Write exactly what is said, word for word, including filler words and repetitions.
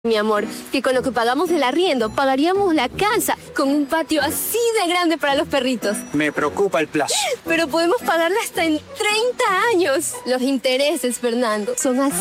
Mi amor, que con lo que pagamos del arriendo pagaríamos la casa con un patio así de grande para los perritos. Me preocupa el plazo. Pero podemos pagarla hasta en treinta años. Los intereses, Fernando, son así.